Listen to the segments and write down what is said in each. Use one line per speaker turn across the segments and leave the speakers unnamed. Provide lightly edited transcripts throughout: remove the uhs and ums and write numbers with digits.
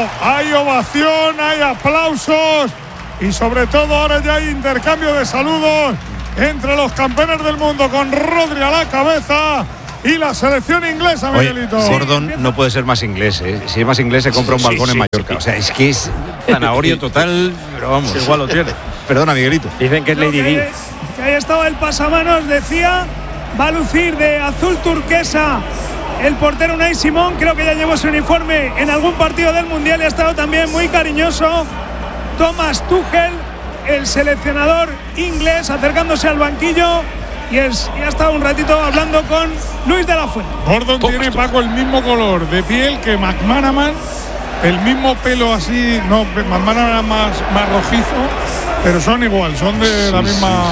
hay ovación, hay aplausos y sobre todo ahora ya hay intercambio de saludos entre los campeones del mundo con Rodri a la cabeza y la selección inglesa, Miguelito.
Oye, Gordon no puede ser más inglés, ¿eh? Si es más inglés se compra un balcón en Mallorca. O sea, es que es zanahorio total, pero vamos.
Igual lo tiene.
Perdona, Miguelito.
Dicen que es Lady Di.
Que ahí estaba el pasamanos, decía, va a lucir de azul turquesa el portero Unai Simón. Creo que ya llevó su uniforme en algún partido del Mundial y ha estado también muy cariñoso Thomas Tuchel, el seleccionador inglés, acercándose al banquillo y ha estado un ratito hablando con Luis de la Fuente.
Gordon tiene, Paco, el mismo color de piel que McManaman, el mismo pelo así, no, McManaman más rojizo, pero son igual, son de la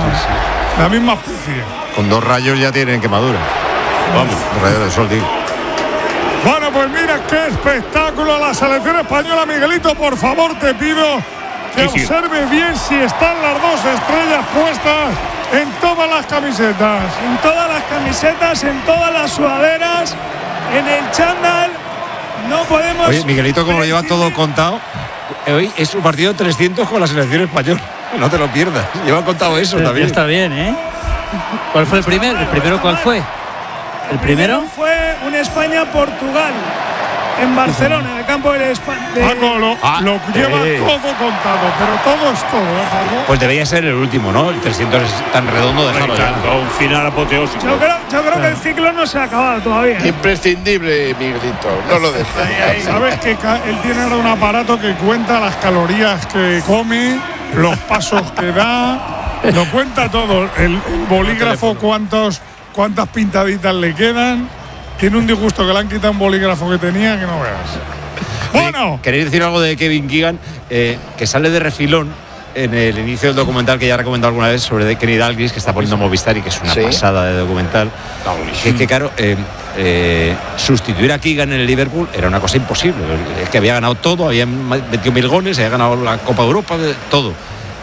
misma especie.
Con 2 rayos ya tienen quemadura. Vamos, rayos de sol, digo.
Bueno, pues mira qué espectáculo la selección española. Miguelito, por favor, te pido que observe bien si están las 2 estrellas puestas en todas las camisetas.
En todas las camisetas, en todas las sudaderas, en el chándal. No podemos.
Oye, Miguelito, como lo lleva todo contado, hoy es su partido 300 con la selección española. No te lo pierdas. Lleva contado eso también.
Está bien, ¿eh? ¿Cuál fue el primero? ¿El primero cuál fue? ¿El primero?
Fue un España-Portugal en Barcelona, en el campo de España.
Paco, lo lleva todo contado, pero todo es todo, ¿eh, Paco?
Pues debería ser el último, ¿no? El 300 es tan redondo, déjalo ya.
Un final apoteósico.
Yo creo que el ciclo no se ha acabado todavía.
Imprescindible, Miguelito, no lo dejes.
Sabes que él tiene ahora un aparato que cuenta las calorías que come, los pasos que da, lo cuenta todo. El bolígrafo, cuántas pintaditas le quedan. Tiene un disgusto que le han quitado un bolígrafo que tenía que no veas. Bueno,
¿queréis decir algo de Kevin Keegan? Que sale de refilón en el inicio del documental que ya he recomendado alguna vez sobre Kenny Dalglish, que está poniendo Movistar y que es una pasada de documental. Que claro, sustituir a Keegan en el Liverpool era una cosa imposible. Es que había ganado todo, había metido 1000 goles, había ganado la Copa de Europa, todo.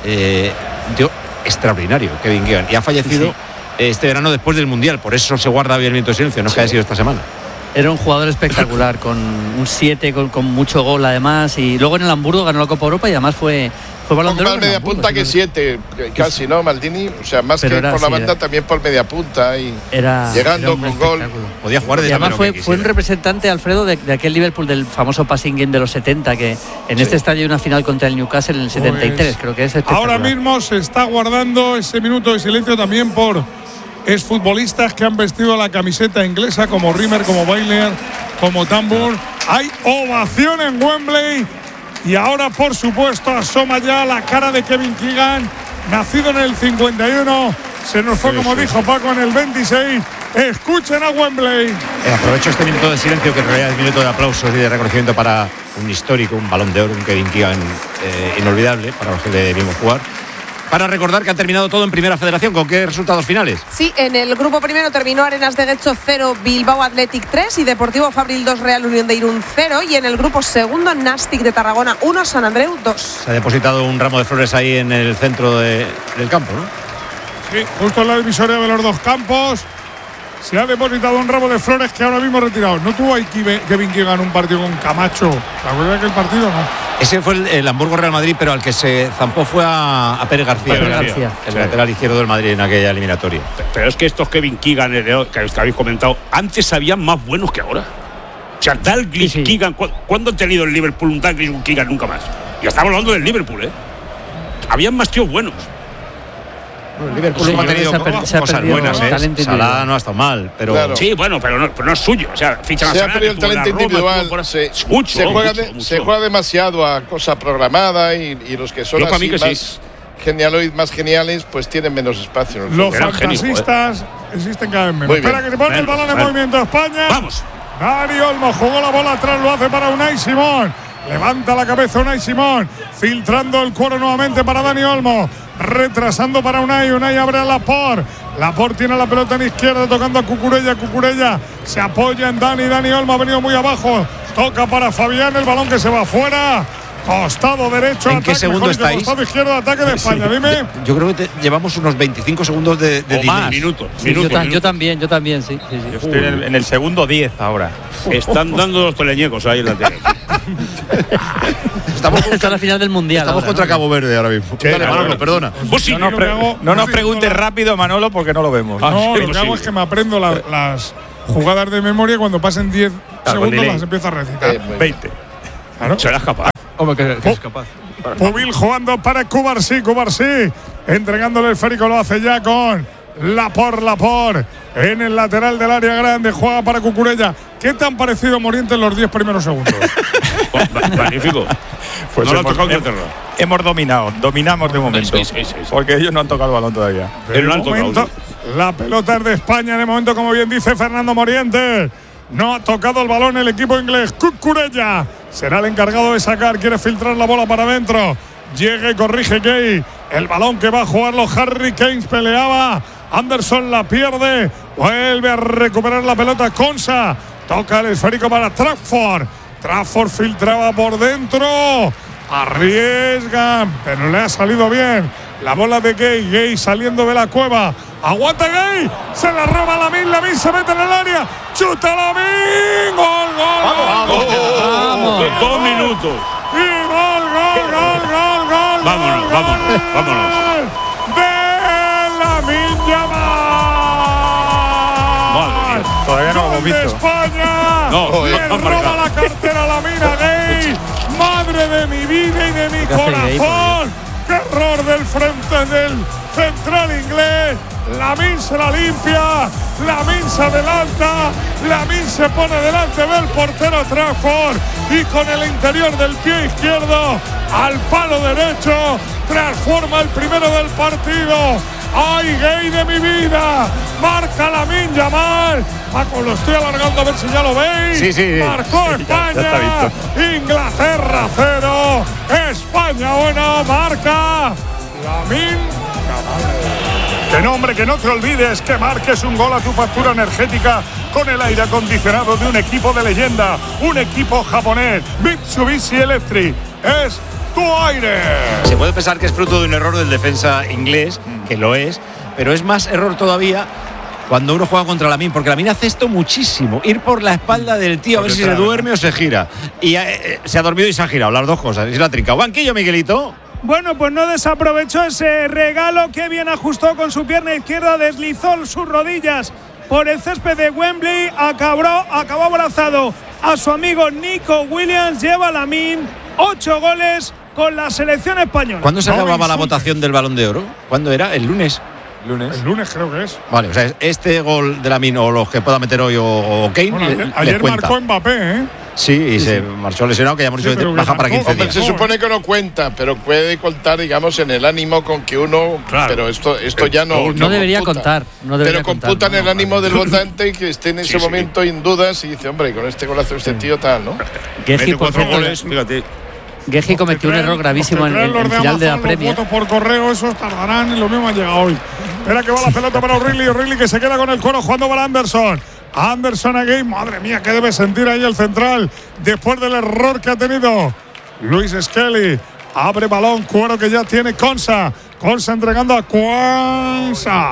Tío, extraordinario, Kevin Keegan. Y ha fallecido este verano después del Mundial, por eso se guarda bien el minuto de silencio, no es que haya sido esta semana.
Era un jugador espectacular, con un 7, con mucho gol además, y luego en el Hamburgo ganó la Copa Europa y además fue balón de oro.
Más media punta que 7, casi, ¿no, Maldini? O sea, más que por la banda, también por media punta y llegando con gol.
Podía jugar de
además fue un representante, Alfredo, de aquel Liverpool del famoso passing game de los 70, que en este estadio hay una final contra el Newcastle en el 73, creo que es espectacular.
Ahora mismo se está guardando ese minuto de silencio también por exfutbolistas que han vestido la camiseta inglesa, como Rimmer, como Bailey, como Tambur. Hay ovación en Wembley y ahora, por supuesto, asoma ya la cara de Kevin Keegan, nacido en el 51, se nos fue, como dijo Paco, en el 26. Escuchen a Wembley.
Aprovecho este minuto de silencio, que en realidad es un minuto de aplausos y de reconocimiento para un histórico, un balón de oro, un Kevin Keegan inolvidable para los que le vimos jugar, para recordar que ha terminado todo en Primera Federación. ¿Con qué resultados finales?
Sí, en el grupo primero terminó Arenas de Guecho 0, Bilbao Athletic 3 y Deportivo Fabril 2, Real Unión de Irún 0. Y en el grupo segundo, Nàstic de Tarragona 1, Sant Andreu 2.
Se ha depositado un ramo de flores ahí en el centro del campo, ¿no?
Sí, justo en la divisoria de los dos campos. Se ha depositado un ramo de flores que ahora mismo retirado. ¿No tuvo ahí Kevin Keegan un partido con Camacho? ¿Te acuerdas de aquel partido, no?
Ese fue el Hamburgo Real Madrid, pero al que se zampó fue a Pérez García, el lateral izquierdo del Madrid en aquella eliminatoria.
Pero es que estos Kevin Keegan que habéis comentado, antes habían más buenos que ahora. O sea, Dalglish, Keegan, ¿cuándo ha tenido el Liverpool un Dalglish y un Keegan? Nunca más. Ya estamos hablando del Liverpool, ¿eh? Habían más tíos buenos.
El Liverpool ha tenido cosas buenas, ¿eh? Salah no ha estado mal, pero
claro.
Sí, bueno, pero no es suyo. O sea, fichan a Salah.
Se ha perdido el talento individual. Se juega demasiado a cosa programada y los que son así más geniales, pues tienen menos espacio.
Los fantasistas existen cada vez menos. Espera que se pone el balón en movimiento España.
Vamos.
Dani Olmo jugó la bola atrás, lo hace para Unai Simón. Levanta la cabeza Unai Simón, filtrando el cuero nuevamente para Dani Olmo, retrasando para Unai abre a Laporte tiene la pelota en izquierda, tocando a Cucurella se apoya en Dani Olmo ha venido muy abajo, toca para Fabián, el balón que se va fuera, Costado derecho,
¿en qué segundo estáis?
Costado izquierdo, ataque de España. Dime.
Yo creo que llevamos unos 25 segundos de
más. Minutos.
Yo también, sí.
Yo estoy en el segundo 10 ahora.
Están dando los teleñecos ahí en la tele.
Estamos en la final del Mundial.
Estamos contra Cabo Verde ahora mismo. Dale, Manolo, perdona.
No nos preguntes rápido, Manolo, porque no lo vemos.
No, lo que hago es que me aprendo las jugadas de memoria y cuando pasen 10 segundos las empiezo a recitar.
20.
Claro.
Serás capaz.
Hombre, que es capaz.
Pubil jugando para Cubarsí, entregándole el esférico, lo hace ya con Laporte en el lateral del área grande, juega para Cucurella. ¿Qué te han parecido Morientes en los 10 primeros segundos?
Magnífico.
Pues
no lo ha tocado
hemos dominamos de momento.
Sí.
Porque ellos no han tocado el balón todavía.
De momento, la pelota es de España, de momento, como bien dice Fernando Morientes. No ha tocado el balón el equipo inglés. Cucurella será el encargado de sacar. Quiere filtrar la bola para adentro. Llega y corrige Gay. El balón que va a jugarlo Harry Kane peleaba. Anderson la pierde. Vuelve a recuperar la pelota Konsa. Toca el esférico para Trafford. Trafford filtraba por dentro. Arriesgan, pero le ha salido bien. La bola de Gay. Gay saliendo de la cueva. Aguanta Gay. Se la roba Lamine se mete en el área. Chuta Lamine. Gol.
Vamos. 2 minutos.
Y gol.
Vámonos.
De Lamine Yamal.
Todavía no lo hemos visto.
De España. Le roba la cartera Lamine a Gay. Madre de mi vida y de mi corazón. ¡Qué error del frente del central inglés! Lamine se la limpia, Lamine se adelanta, Lamine se pone delante del portero Trafford y con el interior del pie izquierdo al palo derecho transforma el primero del partido. ¡Ay, Gay de mi vida! Marca Lamine Yamal. Paco, lo estoy alargando a ver si ya lo veis.
Sí.
Marcó España. Inglaterra 0. España 1. Marca Lamine Yamal. Que nombre, que no te olvides que marques un gol a tu factura energética con el aire acondicionado de un equipo de leyenda. Un equipo japonés. Mitsubishi Electric. Es tu aire.
Se puede pensar que es fruto de un error del defensa inglés, que lo es, pero es más error todavía cuando uno juega contra Lamine, porque Lamine hace esto muchísimo, ir por la espalda del tío a ver si se duerme o se gira. Y se ha dormido y se ha girado, las dos cosas, y se la ha trincado. Banquillo, Miguelito.
Bueno, pues no desaprovechó ese regalo, que bien ajustó con su pierna izquierda, deslizó sus rodillas por el césped de Wembley, acabó abrazado a su amigo Nico Williams. Lleva Lamine 8 goles con la selección española.
¿Cuándo se acababa la votación del Balón de Oro? ¿Cuándo era? ¿El lunes?
El lunes creo que es.
Vale, o sea, este gol de Lamine o los que pueda meter hoy o Kane.
Bueno, ayer marcó Mbappé, ¿eh?
Sí, y se marchó lesionado, que ya hemos dicho que baja para 15 días.
Se supone que no cuenta, pero puede contar, digamos, en el ánimo con que uno. Claro. Pero esto ya no.
No debería contar.
Pero computa en el ánimo del votante que esté en ese momento en dudas y dice, hombre, con este golazo este tío tal, ¿no?
Mete 4 goles, fíjate. Gueji cometió un error gravísimo en el final de la Premier.
Los votos por correo, esos tardarán y lo mismo han llegado hoy. Espera que va la pelota para O'Reilly que se queda con el cuero jugando para Anderson. Anderson again, madre mía, que debe sentir ahí el central después del error que ha tenido Luis Skelly. Abre balón, cuero que ya tiene Konsa entregando a Konsa,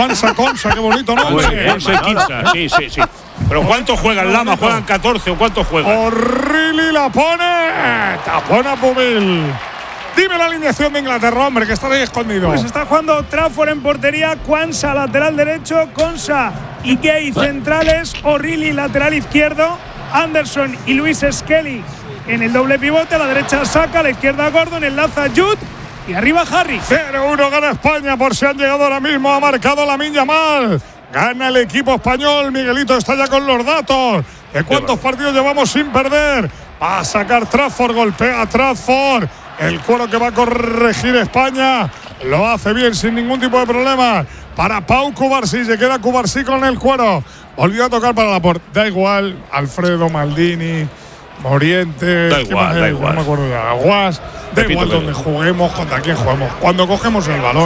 qué bonito nombre.
Konsa y Kinsa, sí. Pero ¿cuántos juegan Lama? ¿Juegan 14 o cuántos juegan?
O'Reilly la pone, tapona Pubil. Dime la alineación de Inglaterra, hombre, que está ahí escondido.
Pues está jugando Trafford en portería, Konsa lateral derecho, Konsa y Gay centrales, O'Reilly lateral izquierdo, Anderson y Luis Skelly en el doble pivote, a la derecha Saka, a la izquierda Gordon, enlaza Jude y arriba Harry.
0-1 gana España, por si han llegado ahora mismo, ha marcado Lamine Yamal. Gana el equipo español, Miguelito está ya con los datos de cuántos partidos llevamos sin perder. Va a sacar Trafford, golpea a Trafford. El cuero que va a corregir España. Lo hace bien, sin ningún tipo de problema. Para Pau Cubarsí, se queda Cubarsí con el cuero. Volvió a tocar para Laporte. Da igual, Alfredo, Maldini, Morientes.
Da igual.
No me acuerdo de Aguas. Da igual donde juguemos, contra quién juguemos. Cuando cogemos el balón,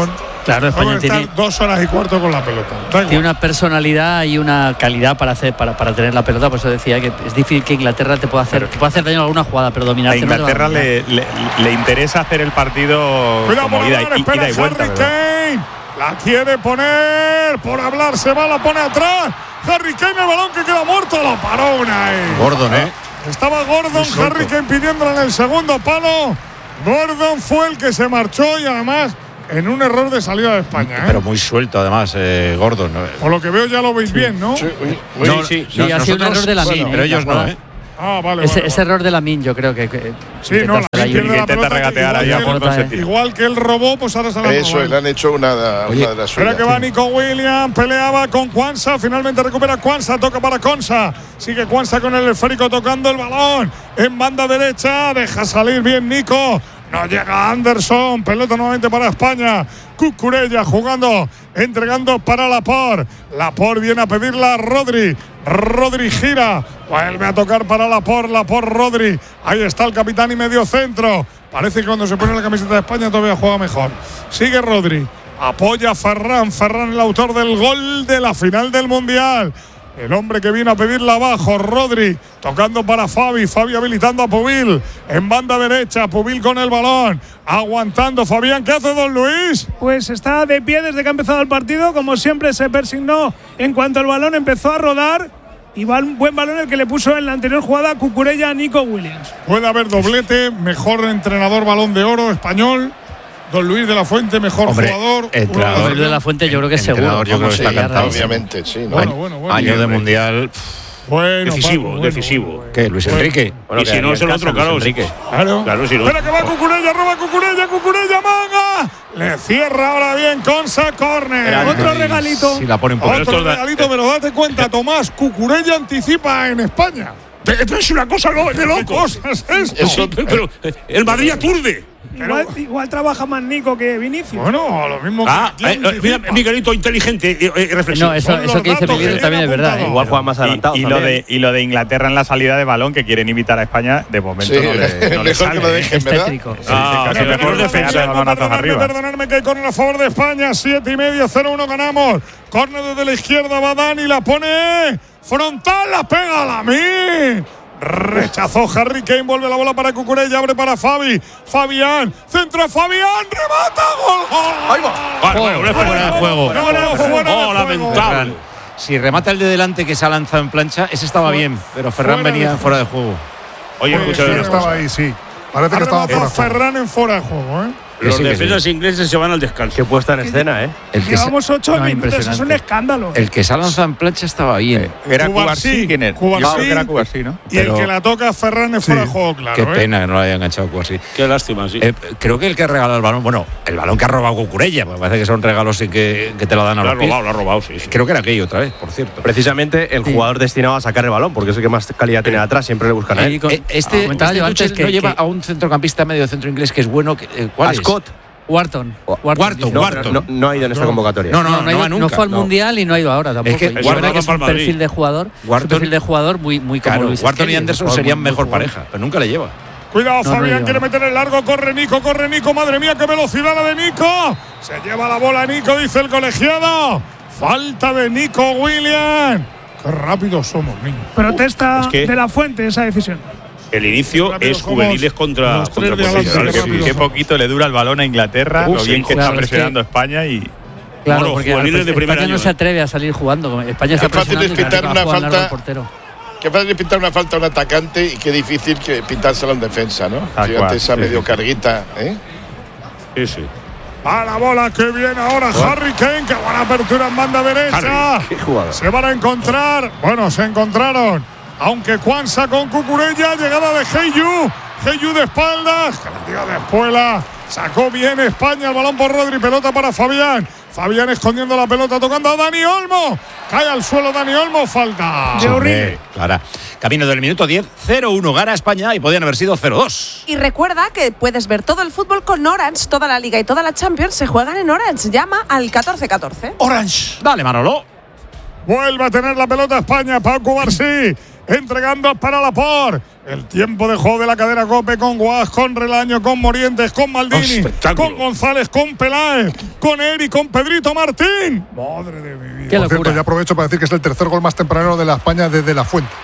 Claro, España
tiene 2 horas y cuarto con la pelota.
Tiene una personalidad y una calidad para tener la pelota. Por eso decía que es difícil que Inglaterra te pueda hacer daño en alguna jugada, pero dominar.
A Inglaterra le interesa hacer el partido como ida y vuelta.
La quiere poner, por hablar se va, la pone atrás. Harry Kane, el balón que queda muerto, lo paró Unai.
Gordon,
Estaba Gordon, Harry Kane pidiéndolo en el segundo palo. Gordon fue el que se marchó y además en un error de salida de España.
Pero muy suelto además, Gordon.
Por lo que veo ya lo veis bien, ¿no?
Sí, ha sido un error de Lamine.
Pero ellos no,
vale.
Ese error de Lamine, yo creo que
sí, no, la
intenta regatear ahí a por sentido.
Igual que él robó, pues ahora se la
Eso, le han hecho una de las suyas.
Pero que va Nico Williams, peleaba con Quansah, finalmente recupera Quansah, toca para Quansah. Sigue Quansah con el esférico tocando el balón en banda derecha, deja salir bien Nico. No llega Anderson, pelota nuevamente para España. Cucurella jugando, entregando para Laporte. Laporte viene a pedirla a Rodri. Rodri gira, vuelve a tocar para Laporte, Rodri. Ahí está el capitán y medio centro. Parece que cuando se pone la camiseta de España todavía juega mejor. Sigue Rodri, apoya a Ferran, el autor del gol de la final del Mundial. El hombre que viene a pedirla abajo, Rodri, tocando para Fabi habilitando a Pubil, en banda derecha, Pubil con el balón, aguantando Fabián. ¿Qué hace don Luis?
Pues está de pie desde que ha empezado el partido, como siempre se persignó en cuanto el balón empezó a rodar, y va un buen balón el que le puso en la anterior jugada Cucurella a Nico Williams.
Puede haber doblete, mejor entrenador Balón de Oro español. Don Luis de la Fuente, mejor jugador.
Don Luis de la Fuente, yo creo que es seguro.
Yo creo que está cantado.
Obviamente, sí.
Bueno.
Año de Mundial.
Decisivo.
¿Qué? ¿Luis Enrique?
Y si no es el otro, claro.
Claro, si no. Espera que va Cucurella, roba Cucurella, manga. Le cierra ahora bien Quansah, córner.
Otro regalito.
Si la pone un poco.
Otro regalito, pero date cuenta, Tomás, Cucurella anticipa en España.
Pero es una cosa de locos. Pero el Madrid aturde.
Igual trabaja más Nico que Vinicius.
Bueno, lo mismo que
mira, Miguelito, inteligente y reflexivo.
No, eso que dice Miguelito también es verdad.
Igual juega más adelantado. Y lo de Inglaterra en la salida de balón, que quieren invitar a España, de momento no le
mejor
sale.
que lo dejen, ¿verdad?
Perdonadme que hay córner a favor de España. 7:30, 0-1 ganamos. Córner desde la izquierda, va Dani, la pone frontal, la pega a Lamine. Rechazó Harry Kane, vuelve la bola para Cucurella, abre para Fabián, centro Fabián, remata, gol.
Ahí va. Fuera de juego.
Lamentable.
Si remata el de delante que se ha lanzado en plancha, ese estaba bien, pero Ferran venía fuera de juego.
Oye, escucha,
estaba ahí, sí. Parece que estaba fuera. Ferran en fuera de juego,
Los defensas ingleses se van al descanso.
Qué puesta en escena,
Llevamos 8 minutos, es un escándalo.
El que se ha lanzado en plancha estaba bien.
Era Cubarsí, ¿quién era? Yo creo que era Cubarsí, ¿no?
Y el que la toca Ferran es fuera de juego, claro.
Qué pena que no lo haya enganchado Cubarsí.
Qué lástima, sí.
Creo que el que ha regalado el balón, el balón que ha robado Cucurella, me parece que son regalos que te lo dan a los pies.
Lo ha robado, sí.
Creo que era aquello otra vez, por cierto.
Precisamente el jugador destinado a sacar el balón, porque es el que más calidad tiene atrás, siempre le buscan a él.
Este no lleva a un centrocampista medio centro inglés que es bueno. ¿Cuál es?
Scott.
Wharton.
No ha ido en esta convocatoria.
No fue al Mundial y no ha ido ahora tampoco.
Es que
es un perfil de jugador, muy como Luis.
Wharton y Anderson serían mejor pareja, pero nunca le lleva.
Cuidado, Fabián quiere meter el largo, corre Nico, madre mía, qué velocidad la de Nico. Se lleva la bola Nico, dice el colegiado. Falta de Nico Williams. Qué rápidos somos, niños.
Protesta de la Fuente esa decisión.
El inicio es juveniles contra
Qué poquito le dura el balón a Inglaterra, lo bien que está presionando España y…
Claro, porque España no se atreve a salir jugando. España está presionando y al portero.
Qué fácil pintar una falta a un atacante y qué difícil que pintársela a un defensa, ¿no? Fíjate esa medio carguita,
Sí.
A la bola que viene ahora Harry Kane, que buena apertura en banda derecha. Se van a encontrar, se encontraron. Aunque Quansah con Cucurella, llegada de Heyu de espaldas, que la dio de espuela, sacó bien España, el balón por Rodri, pelota para Fabián escondiendo la pelota, tocando a Dani Olmo, cae al suelo Dani Olmo, falta de horrible.
Clara. Camino del minuto 10, 0-1 gana España y podían haber sido 0-2.
Y recuerda que puedes ver todo el fútbol con Orange, toda la Liga y toda la Champions se juegan en Orange, llama al 1414.
Orange. Dale, Manolo.
Vuelve a tener la pelota España, Pau Cubarsí. entregando para Laporte. El tiempo de juego de la cadena COPE con Guas, con Relaño, con Morientes, con Maldini, con González, con Peláez, con Eri, con Pedrito Martín. Madre de mi vida.
Por cierto, ya aprovecho para decir que es el tercer gol más temprano de la España desde La Fuente.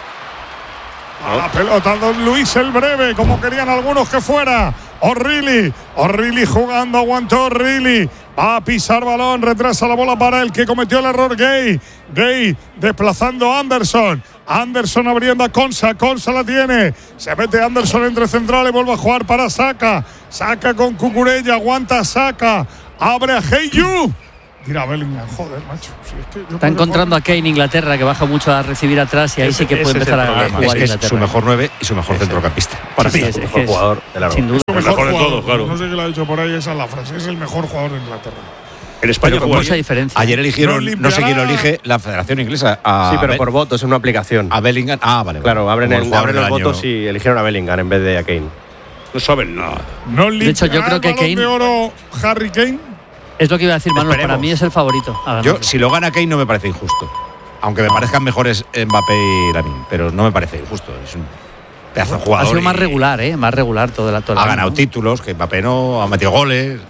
A la pelota don Luis el Breve, como querían algunos que fuera. O'Reilly jugando, aguantó O'Reilly. Va a pisar balón, retrasa la bola para el que cometió el error Gay desplazando a Anderson. Anderson abriendo a Konsa la tiene. Se mete Anderson entre centrales, vuelve a jugar para Saka. Saka con Cucurella, aguanta Saka. Abre a Heyu. Tira Bellingham, joder, macho. Si es que
está encontrando a Kane Inglaterra, que baja mucho a recibir atrás y ahí sí que puede empezar a jugar.
Es que es su mejor 9 y su mejor centrocampista.
Para mí es el mejor jugador de la
sin duda. El mejor de todos, claro. No sé qué lo ha dicho por ahí, esa es la frase. Es el mejor jugador de Inglaterra.
En España
con mucha diferencia.
Ayer eligieron, no sé quién lo elige, la Federación Inglesa.
Sí, pero por votos, es una aplicación.
A Bellingham. Vale.
Claro, abren los votos y eligieron a Bellingham en vez de a Kane.
No saben nada.
De hecho, yo creo que Kane.
de oro Harry Kane.
Es lo que iba a decir Manuel, para mí es el favorito.
Yo, si lo gana Kane, no me parece injusto. Aunque me parezcan mejores Mbappé y Lamine, pero no me parece injusto. Es un pedazo de jugador.
Ha sido más regular, más regular todo el
Ha ganado títulos, que Mbappé no, ha metido goles.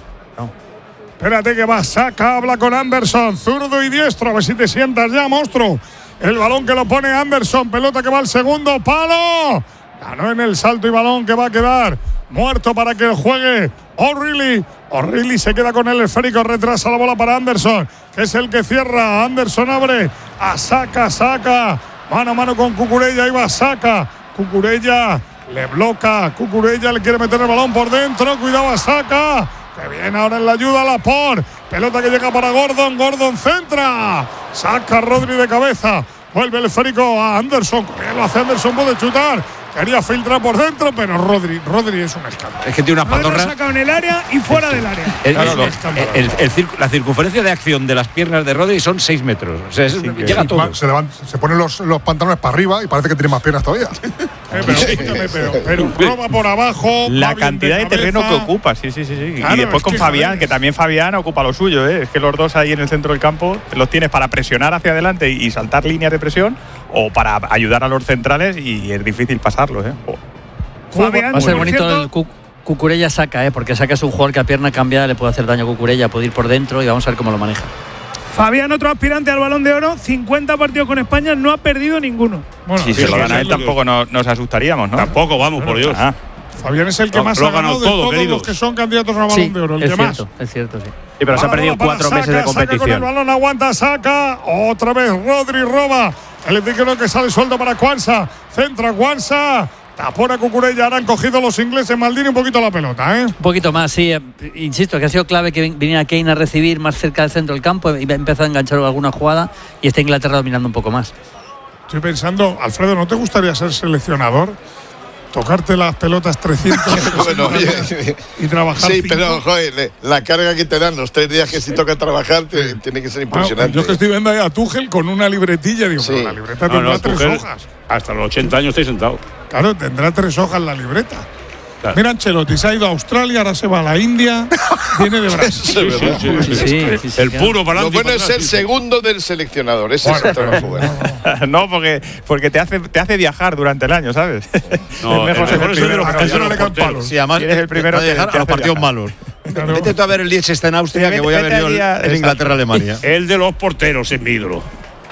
Espérate que va, Saka, habla con Anderson, zurdo y diestro, a ver si te sientas ya, monstruo. El balón que lo pone Anderson, pelota que va al segundo palo. Ganó en el salto y balón que va a quedar muerto para que juegue O'Reilly se queda con el esférico, retrasa la bola para Anderson, que es el que cierra. Anderson abre a Saka, mano a mano con Cucurella, ahí va Saka. Cucurella le bloca, Cucurella le quiere meter el balón por dentro, cuidado a Saka. Que viene ahora en la ayuda a Laporte. Pelota que llega para Gordon centra. Saca Rodri de cabeza. Vuelve el esférico a Anderson. Bien lo hace Anderson, puede chutar. Quería filtrar por dentro, pero Rodri es un escándalo.
Es que tiene una patorra.
Lo ha sacado en el área y fuera del área.
La circunferencia de acción de las piernas de Rodri son 6 metros. O sea, llega todo.
Se ponen los pantalones para arriba y parece que tiene más piernas todavía.
Pero Roba por abajo.
La cantidad de terreno que ocupa, sí. Claro, y después con Fabián, que también Fabián ocupa lo suyo. Es que los dos ahí en el centro del campo los tienes para presionar hacia adelante y saltar líneas de presión, o para ayudar a los centrales, y es difícil pasarlos.
Va a ser bonito el Cucurella Saka, porque Saka es un jugador que a pierna cambiada le puede hacer daño a Cucurella, puede ir por dentro y vamos a ver cómo lo maneja.
Fabián, otro aspirante al Balón de Oro, 50 partidos con España, no ha perdido ninguno.
Bueno, si se lo gana él tampoco nos asustaríamos, ¿no?
Tampoco, vamos, por Dios.
Fabián es el que más ha ganado de todos los que son candidatos al Balón de Oro. El que más.
Es cierto, sí.
Sí, pero se ha perdido 4 meses de competición.
Saca con el balón, aguanta, Saka. Otra vez Rodri roba. El individuo que sale suelto para Quansah. Centra Quansah. Tapona Cucurella. Ahora han cogido los ingleses. Maldini un poquito la pelota,
Un poquito más, sí. Insisto, que ha sido clave que viniera Kane a recibir más cerca del centro del campo y empezó a enganchar alguna jugada y está Inglaterra dominando un poco más.
Estoy pensando, Alfredo, ¿no te gustaría ser seleccionador? Tocarte las pelotas 300 bueno, y trabajar.
Sí,
5.
pero joder, la carga que te dan los 3 días que sí toca trabajar tiene que ser impresionante.
Yo que estoy viendo ahí a Tuchel con una libretilla, digo, pero la libreta tendrá 3 hojas.
Hasta los 80 años estoy sentado.
Claro, tendrá 3 hojas la libreta. Claro. Mira, Ancelotti se ha ido a Australia, ahora se va a la India, viene de Brasil.
Sí. El puro para
lo bueno es ser segundo del seleccionador. Ese es el bueno.
No, porque te hace viajar durante el año, ¿sabes?
No,
es mejor ser el primero.
Eso no le caen palos.
Sí, además,
eres el primero
que dejar a los partidos malos.
Claro.
Vete tú a ver el Liechtenstein en Austria, que voy a ver yo en Inglaterra-Alemania.
El de los porteros es mi ídolo.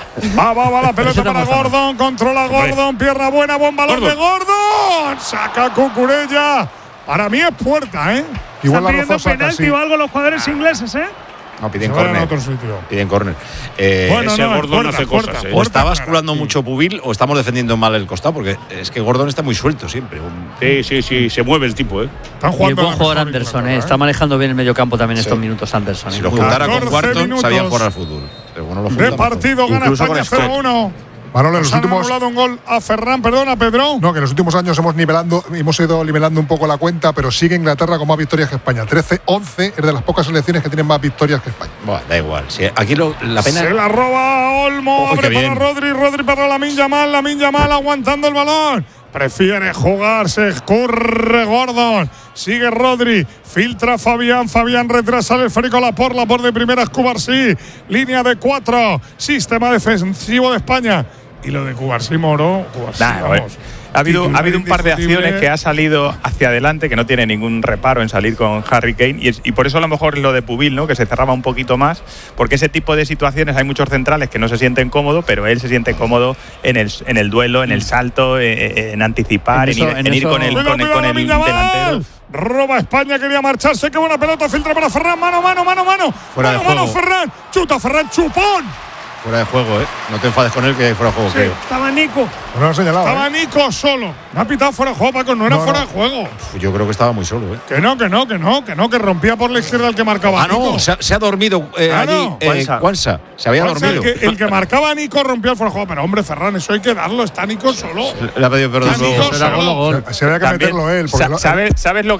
Va la pelota para Gordon, controla Gordon, pierna buena, buen balón de Gordon, saca Cucurella. Para mí es puerta,
Igual están pidiendo penalti o algo los jugadores ingleses,
No, piden córner. Piden córner.
Bueno, ese Gordon hace cosas.
O está basculando mucho Pubil o estamos defendiendo mal el costado, porque es que Gordon está muy suelto siempre.
Sí, se mueve el tipo,
Están jugando. Y el buen jugador Anderson, está manejando bien el mediocampo también estos minutos Anderson.
Si lo juntara con Wharton, sabían jugar al fútbol. Pero bueno,
de partido gana España 0-1.
Manolo, los últimos
han anulado un gol a Ferran, perdona, Pedro.
No, que en los últimos años hemos ido nivelando un poco la cuenta, pero sigue Inglaterra con más victorias que España. 13-11 es de las pocas selecciones que tienen más victorias que España.
Bueno, da igual. Si aquí la pena.
Se la roba Olmo, abre para Rodri para Lamine Yamal aguantando el balón. Prefiere jugar, se escurre Gordon. Sigue Rodri, filtra Fabián retrasa el esférico Laporte de primera, Cubarsí. Línea de 4, sistema defensivo de España. Y lo de Cubarsí Moro, vamos.
Ha habido un par de acciones que ha salido hacia adelante, que no tiene ningún reparo en salir con Harry Kane, y por eso a lo mejor lo de Pubil, ¿no? Que se cerraba un poquito más, porque ese tipo de situaciones hay muchos centrales que no se sienten cómodos, pero él se siente cómodo en el duelo, en el salto, en anticipar, en ir con el delantero.
Roba España, quería marcharse, qué buena pelota, filtra para Ferran, mano.
Fuera de juego.
Ferran, chuta Ferran, chupón.
Fuera de juego, ¿eh? No te enfades con él, que fuera de juego, creo.
Estaba Nico.
No lo ha señalado.
Estaba Nico solo. No ha pitado fuera de juego, Paco, no era fuera de juego.
Yo creo que estaba muy solo, ¿eh?
Que no, que rompía por la izquierda el que marcaba a Nico.
No, se ha dormido allí Cuanza. Se había dormido.
El que marcaba a Nico rompió el fuera de juego. Pero hombre, Ferran, eso hay que darlo. Está Nico solo.
Le ha pedido perdón.
Se había que meterlo él.
¿Sabes lo